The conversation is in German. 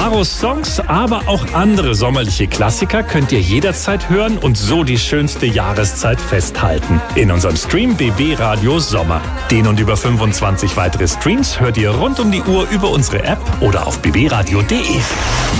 Varos Songs, aber auch andere sommerliche Klassiker könnt ihr jederzeit hören und so die schönste Jahreszeit festhalten. In unserem Stream BB Radio Sommer. Den und über 25 weitere Streams hört ihr rund um die Uhr über unsere App oder auf bbradio.de.